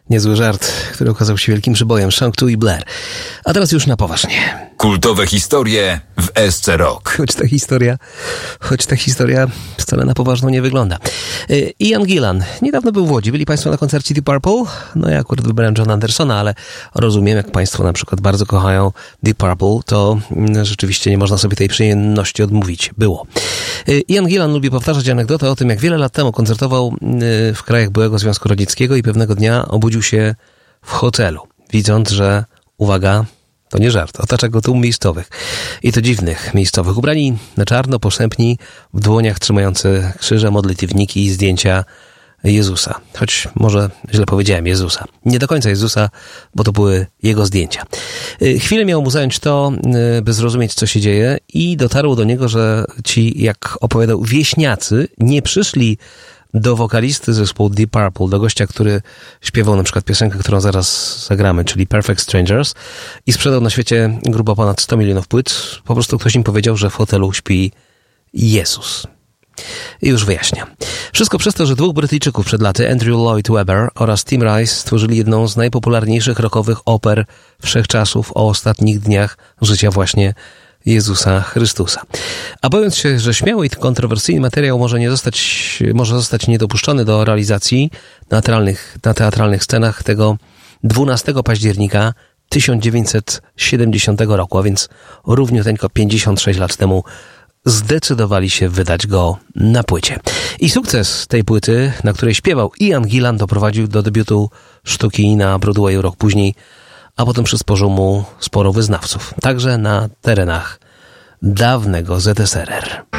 Niezły żart, który okazał się wielkim przybojem. Shang-Tu i Blair. A teraz już na poważnie. Kultowe historie w SC Rock. Choć ta historia wcale na poważną nie wygląda. Ian Gillan niedawno był w Łodzi. Byli Państwo na koncercie Deep Purple? No ja akurat wybrałem Johna Andersona, ale rozumiem, jak Państwo na przykład bardzo kochają Deep Purple, to rzeczywiście nie można sobie tej przyjemności odmówić. Było. Ian Gillan lubi powtarzać anegdotę o tym, jak wiele lat temu koncertował w krajach byłego Związku Radzieckiego i pewnego dnia obudził się w hotelu, widząc, że, uwaga, to nie żart, otacza go tłum miejscowych. I to dziwnych miejscowych. Ubrani na czarno, posępni, w dłoniach trzymający krzyże, modlitwniki i zdjęcia Jezusa. Choć może źle powiedziałem Jezusa. Nie do końca Jezusa, bo to były jego zdjęcia. Chwilę miało mu zająć to, by zrozumieć, co się dzieje, i dotarło do niego, że ci, jak opowiadał, wieśniacy nie przyszli do wokalisty zespołu Deep Purple, do gościa, który śpiewał na przykład piosenkę, którą zaraz zagramy, czyli Perfect Strangers, i sprzedał na świecie grubo ponad 100 milionów płyt. Po prostu ktoś im powiedział, że w hotelu śpi Jezus. I już wyjaśniam. Wszystko przez to, że dwóch Brytyjczyków przed laty, Andrew Lloyd Webber oraz Tim Rice, stworzyli jedną z najpopularniejszych rockowych oper wszechczasów o ostatnich dniach życia właśnie Jezusa Chrystusa. A bojąc się, że śmiały i kontrowersyjny materiał może zostać niedopuszczony do realizacji na teatralnych scenach, tego 12 października 1970 roku, a więc równiuteńko 56 lat temu, zdecydowali się wydać go na płycie. I sukces tej płyty, na której śpiewał Ian Gillan, doprowadził do debiutu sztuki na Broadwayu rok później, a potem przysporzył mu sporo wyznawców, także na terenach dawnego ZSRR.